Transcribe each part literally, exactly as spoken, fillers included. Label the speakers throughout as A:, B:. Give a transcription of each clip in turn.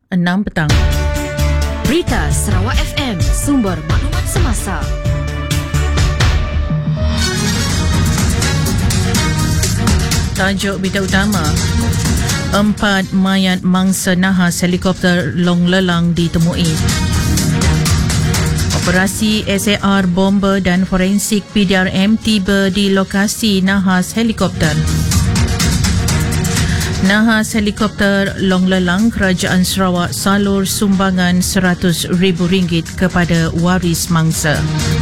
A: enam petang.
B: Berita Sarawak F M, sumber maklumat semasa.
A: Tajuk berita utama. Empat mayat mangsa nahas helikopter Long Lelang ditemui. Operasi S A R bomber dan forensik P D R M tiba di lokasi nahas helikopter. Nahas helikopter Long Lelang, Kerajaan Sarawak salur sumbangan seratus ribu ringgit kepada waris mangsa.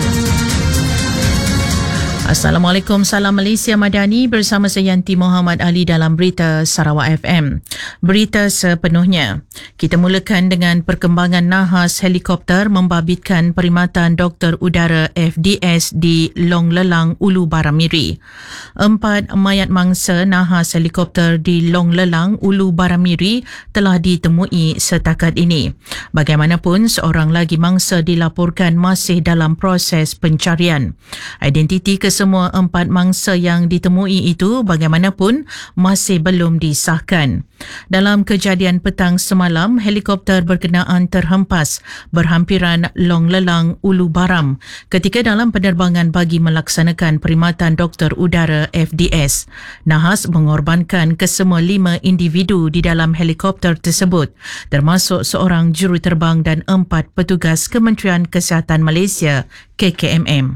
A: Assalamualaikum, salam Malaysia Madani, bersama saya Yanti Muhammad Ali dalam Berita Sarawak F M. Berita sepenuhnya. Kita mulakan dengan perkembangan nahas helikopter membabitkan perkhidmatan Doktor Udara F D S di Long Lelang, Ulu Baramiri. Empat mayat mangsa nahas helikopter di Long Lelang, Ulu Baramiri telah ditemui setakat ini. Bagaimanapun, seorang lagi mangsa dilaporkan masih dalam proses pencarian. Identiti ke semua empat mangsa yang ditemui itu bagaimanapun masih belum disahkan. Dalam kejadian petang semalam, helikopter berkenaan terhempas berhampiran Long Lelang, Ulu Baram ketika dalam penerbangan bagi melaksanakan perkhidmatan Doktor Udara F D S. Nahas mengorbankan kesemua lima individu di dalam helikopter tersebut, termasuk seorang juruterbang dan empat petugas Kementerian Kesihatan Malaysia K K M M.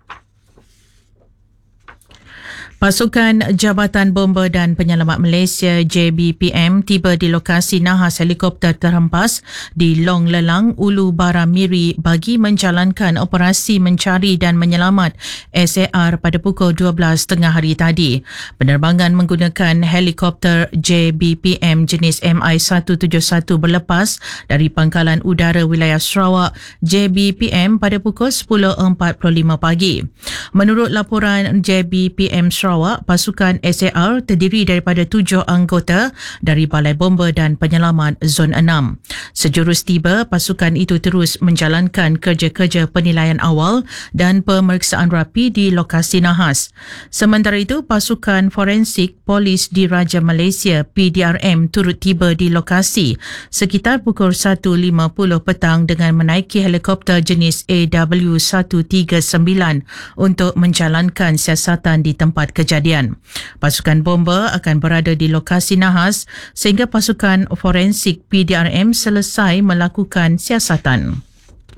A: Pasukan Jabatan Bomber dan Penyelamat Malaysia J B P M tiba di lokasi nahas helikopter terhempas di Long Lelang, Ulu Baramiri bagi menjalankan operasi mencari dan menyelamat S A R pada pukul dua belas tengah hari tadi. Penerbangan menggunakan helikopter J B P M jenis M I seratus tujuh puluh satu berlepas dari Pangkalan Udara Wilayah Sarawak J B P M pada pukul sepuluh empat puluh lima pagi. Menurut laporan J B P M Sarawak, pasukan S A R terdiri daripada tujuh anggota dari Balai Bomber dan Penyelamat Zon enam. Sejurus tiba, pasukan itu terus menjalankan kerja-kerja penilaian awal dan pemeriksaan rapi di lokasi nahas. Sementara itu, pasukan forensik Polis Diraja Malaysia P D R M turut tiba di lokasi sekitar pukul satu lima puluh petang dengan menaiki helikopter jenis A W seratus tiga puluh sembilan untuk menjalankan siasatan di tempat kejadian. Pasukan bomber akan berada di lokasi nahas sehingga pasukan forensik P D R M selesai melakukan siasatan.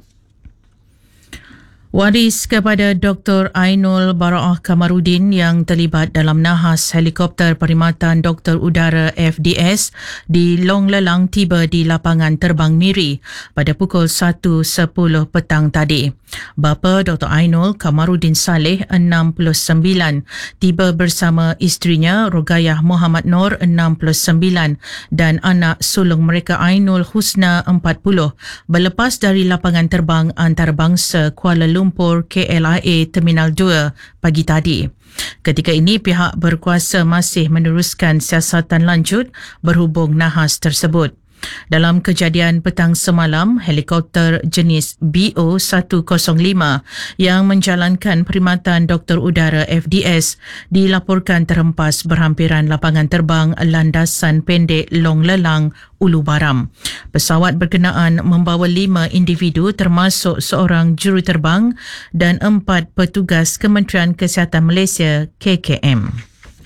A: Waris kepada Doktor Ainul Baraah Kamarudin yang terlibat dalam nahas helikopter perkhidmatan Doktor Udara F D S di Long Lelang tiba di lapangan terbang Miri pada pukul satu sepuluh petang tadi. Bapa Doktor Ainul, Kamarudin Saleh, enam puluh sembilan, tiba bersama isterinya Rogayah Muhammad Nur, enam puluh sembilan dan anak sulung mereka Ainul Husna, empat puluh, berlepas dari lapangan terbang antarabangsa Kuala Lumpur K L I A Terminal dua pagi tadi. Ketika ini, pihak berkuasa masih meneruskan siasatan lanjut berhubung nahas tersebut. Dalam kejadian petang semalam, helikopter jenis B O seratus lima yang menjalankan perkhidmatan Doktor Udara F D S dilaporkan terhempas berhampiran lapangan terbang landasan pendek Long Lelang, Ulu Baram. Pesawat berkenaan membawa lima individu termasuk seorang juruterbang dan empat petugas Kementerian Kesihatan Malaysia K K M.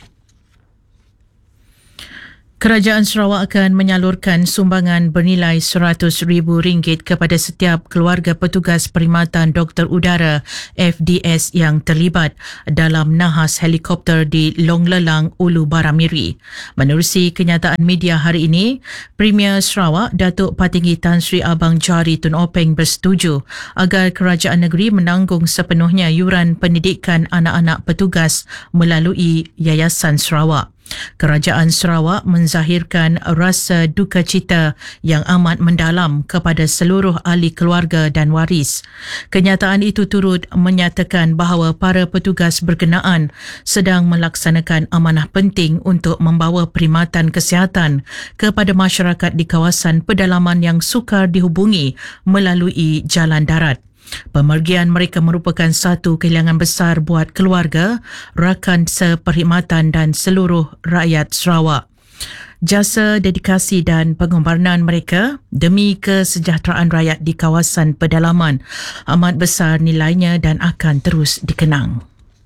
A: Kerajaan Sarawak akan menyalurkan sumbangan bernilai seratus ribu ringgit kepada setiap keluarga petugas perkhidmatan Doktor Udara F D S yang terlibat dalam nahas helikopter di Long Lelang, Ulu Baramiri. Menerusi kenyataan media hari ini, Premier Sarawak Datuk Patinggi Tan Sri Abang Jari Tun Openg bersetuju agar kerajaan negeri menanggung sepenuhnya yuran pendidikan anak-anak petugas melalui Yayasan Sarawak. Kerajaan Sarawak menzahirkan rasa duka cita yang amat mendalam kepada seluruh ahli keluarga dan waris. Kenyataan itu turut menyatakan bahawa para petugas berkenaan sedang melaksanakan amanah penting untuk membawa perkhidmatan kesihatan kepada masyarakat di kawasan pedalaman yang sukar dihubungi melalui jalan darat. Pemergian mereka merupakan satu kehilangan besar buat keluarga, rakan seperkhidmatan dan seluruh rakyat Sarawak. Jasa dedikasi dan pengorbanan mereka demi kesejahteraan rakyat di kawasan pedalaman amat besar nilainya dan akan terus dikenang.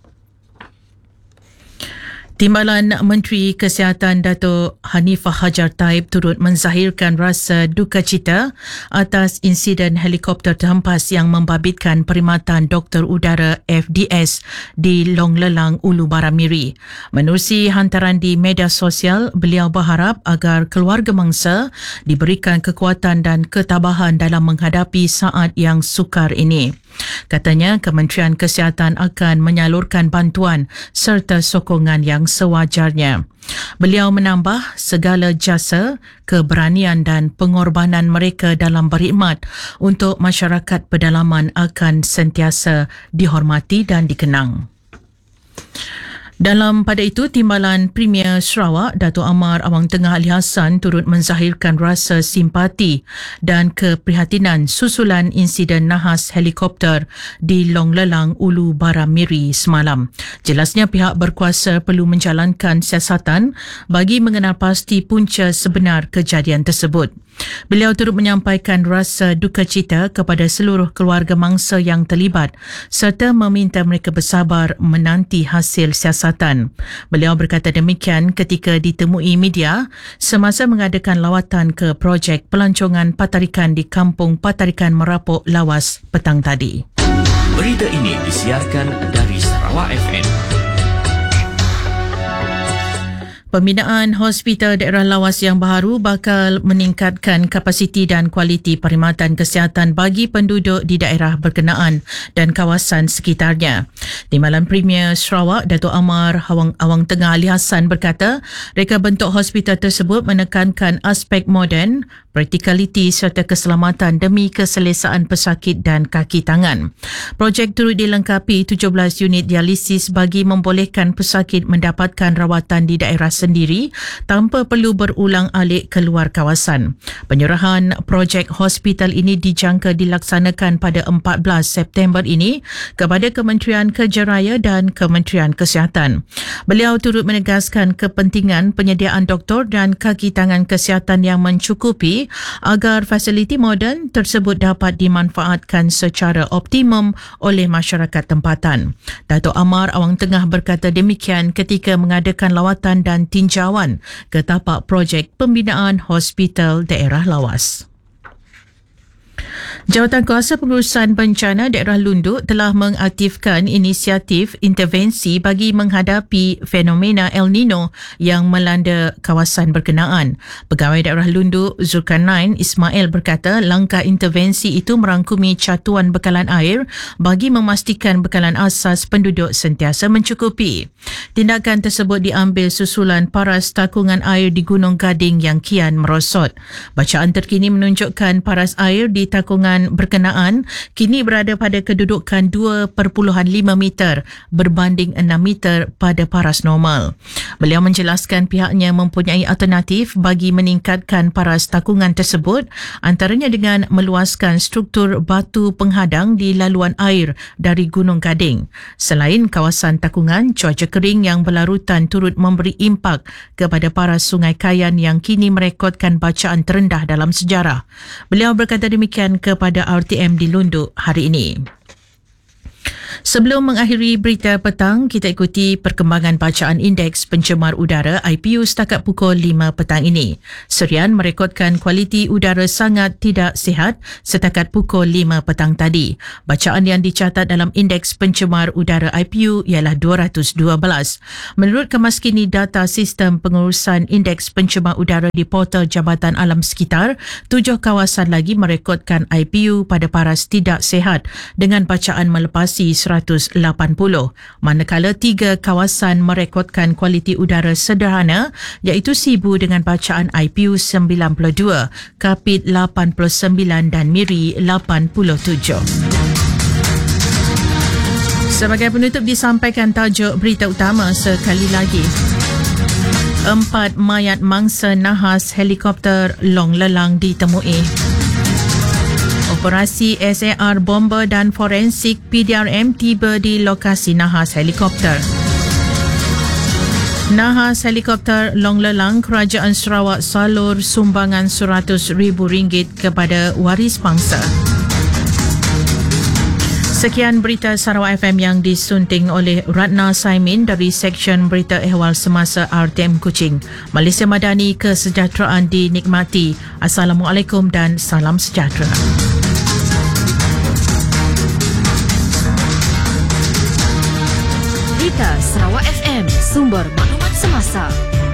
A: Timbalan Menteri Kesihatan Dato' Hanifah Hajar Taib turut menzahirkan rasa duka cita atas insiden helikopter terhempas yang membabitkan perkhidmatan Doktor Udara F D S di Long Lelang, Ulu Baramiri. Menerusi hantaran di media sosial, beliau berharap agar keluarga mangsa diberikan kekuatan dan ketabahan dalam menghadapi saat yang sukar ini. Katanya Kementerian Kesihatan akan menyalurkan bantuan serta sokongan yang sewajarnya. Beliau menambah segala jasa, keberanian dan pengorbanan mereka dalam berkhidmat untuk masyarakat pedalaman akan sentiasa dihormati dan dikenang. Dalam pada itu, Timbalan Premier Sarawak Dato' Amar Awang Tengah Ali Hassan turut menzahirkan rasa simpati dan keprihatinan susulan insiden nahas helikopter di Long Lelang, Ulu Baramiri semalam. Jelasnya pihak berkuasa perlu menjalankan siasatan bagi mengenal pasti punca sebenar kejadian tersebut. Beliau turut menyampaikan rasa duka cita kepada seluruh keluarga mangsa yang terlibat serta meminta mereka bersabar menanti hasil siasatan. Beliau berkata demikian ketika ditemui media semasa mengadakan lawatan ke projek pelancongan patarikan di Kampung Patarikan Merapok Lawas petang tadi.
C: Berita ini disiarkan dari Sarawak F M.
A: Pembinaan hospital daerah lawas yang baru bakal meningkatkan kapasiti dan kualiti perkhidmatan kesihatan bagi penduduk di daerah berkenaan dan kawasan sekitarnya. Timbalan Premier Sarawak Dato' Amar Awang, Awang Tengah Ali Hassan berkata, reka bentuk hospital tersebut menekankan aspek moden, praktikaliti serta keselamatan demi keselesaan pesakit dan kaki tangan. Projek turut dilengkapi tujuh belas unit dialisis bagi membolehkan pesakit mendapatkan rawatan di daerah sendiri tanpa perlu berulang alik keluar kawasan. Penyerahan projek hospital ini dijangka dilaksanakan pada empat belas September ini kepada Kementerian Kerja Raya dan Kementerian Kesihatan. Beliau turut menegaskan kepentingan penyediaan doktor dan kaki tangan kesihatan yang mencukupi agar fasiliti moden tersebut dapat dimanfaatkan secara optimum oleh masyarakat tempatan. Dato' Amar Awang Tengah berkata demikian ketika mengadakan lawatan dan tinjauan ke tapak projek pembinaan hospital daerah lawas. Jawatan Kuasa Pengurusan Bencana Daerah Lundu telah mengaktifkan inisiatif intervensi bagi menghadapi fenomena El Nino yang melanda kawasan berkenaan. Pegawai Daerah Lundu Zulkarnain Ismail berkata langkah intervensi itu merangkumi catuan bekalan air bagi memastikan bekalan asas penduduk sentiasa mencukupi. Tindakan tersebut diambil susulan paras takungan air di Gunung Gading yang kian merosot. Bacaan terkini menunjukkan paras air di takungan berkenaan kini berada pada kedudukan dua perpuluhan lima meter berbanding enam meter pada paras normal. Beliau menjelaskan pihaknya mempunyai alternatif bagi meningkatkan paras takungan tersebut, antaranya dengan meluaskan struktur batu penghadang di laluan air dari Gunung Gading. Selain kawasan takungan, cuaca kering yang berlarutan turut memberi impak kepada paras Sungai Kayan yang kini merekodkan bacaan terendah dalam sejarah. Beliau berkata demikian kepada R T M di Lundu hari ini. Sebelum mengakhiri berita petang, kita ikuti perkembangan bacaan indeks pencemar udara I P U setakat pukul lima petang ini. Serian merekodkan kualiti udara sangat tidak sihat setakat pukul lima petang tadi. Bacaan yang dicatat dalam indeks pencemar udara I P U ialah dua ratus dua belas. Menurut kemaskini data sistem pengurusan indeks pencemar udara di portal Jabatan Alam Sekitar, tujuh kawasan lagi merekodkan I P U pada paras tidak sihat dengan bacaan melepasi seratus lapan puluh, manakala tiga kawasan merekodkan kualiti udara sederhana iaitu Sibu dengan bacaan I P U sembilan puluh dua, Kapit lapan puluh sembilan dan Miri lapan puluh tujuh. Sebagai penutup disampaikan tajuk berita utama sekali lagi. Empat mayat mangsa nahas helikopter Long Lelang ditemui. Operasi S A R bomber dan forensik P D R M tiba di lokasi nahas helikopter. Nahas helikopter Long Lelang, Kerajaan Sarawak salur sumbangan seratus ribu ringgit kepada waris bangsa. Sekian berita Sarawak F M yang disunting oleh Ratna Saimin dari Seksyen Berita Ehwal Semasa R T M Kuching. Malaysia Madani, kesejahteraan dinikmati. Assalamualaikum dan salam sejahtera.
B: Berita Sarawak F M, sumber maklumat semasa.